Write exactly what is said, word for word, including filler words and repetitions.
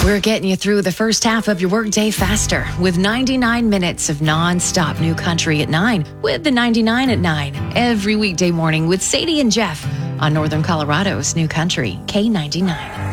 We're getting you through the first half of your workday faster with ninety-nine minutes of non-stop new country at nine with the ninety-nine at nine every weekday morning with Sadie and Jeff on Northern Colorado's New Country K ninety-nine.